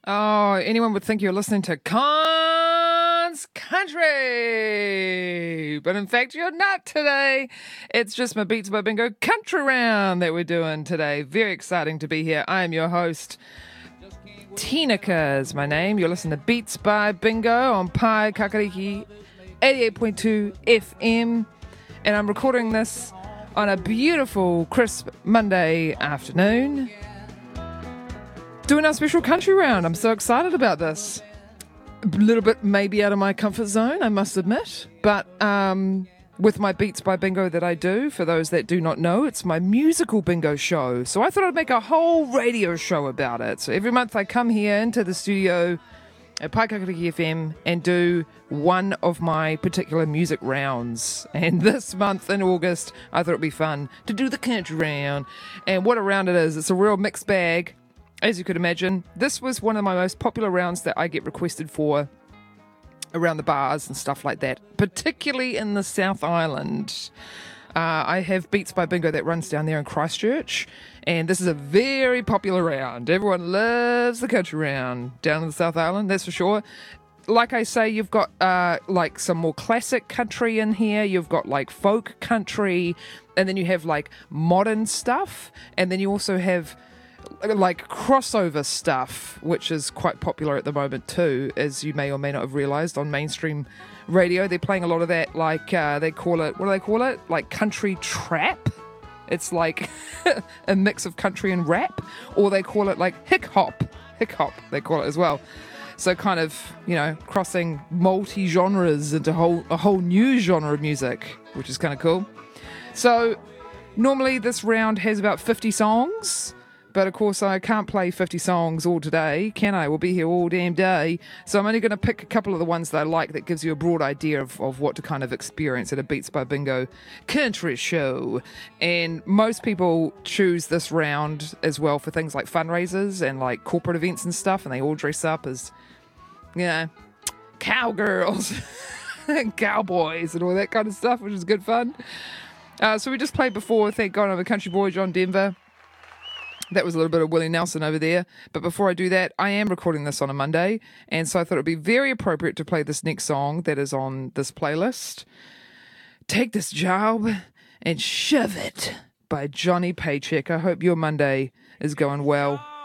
Oh, anyone would think you're listening to Khan's Country. But in fact, you're not today. It's just my Beats by Bingo Country Round that we're doing today. Very exciting to be here. I am your host. Tinika is my name. You're listening to Beats by Bingo on Pai Kakariki 88.2 FM. And I'm recording this on a beautiful, crisp Monday afternoon. Doing our special country round. I'm so excited about this. A little bit maybe out of my comfort zone, I must admit. But with my Beats by Bingo that I do, for those that do not know, it's my musical bingo show. So I thought I'd make a whole radio show about it. So every month I come here into the studio at Paikakariki FM and do one of my particular music rounds. And this month in August, I thought it'd be fun to do the country round. And what a round it is. It's a real mixed bag. As you could imagine, this was one of my most popular rounds that I get requested for around the bars and stuff like that, particularly in the South Island. I have Beats by Bingo that runs down there in Christchurch, and this is a very popular round. Everyone loves the country round down in the South Island, that's for sure. Like I say, you've got like some more classic country in here. You've got like folk country, and then you have like modern stuff, and then you also have like crossover stuff, which is quite popular at the moment too, as you may or may not have realized on mainstream radio. They're playing a lot of that, like they call it, what do they call it? Like country trap. It's like a mix of country and rap, or they call it like hick hop they call it as well. So kind of, you know, crossing multi-genres into a whole new genre of music, which is kind of cool. So normally this round has about 50 songs. But of course, I can't play 50 songs all today, can I? We'll be here all damn day. So I'm only going to pick a couple of the ones that I like that gives you a broad idea of what to kind of experience at a Beats by Bingo country show. And most people choose this round as well for things like fundraisers and like corporate events and stuff. And they all dress up as, you know, cowgirls and cowboys and all that kind of stuff, which is good fun. So we just played before, thank God I'm a country boy, John Denver. That was a little bit of Willie Nelson over there. But before I do that, I am recording this on a Monday. And so I thought it would be very appropriate to play this next song that is on this playlist. Take This Job and Shove It by Johnny Paycheck. I hope your Monday is going well.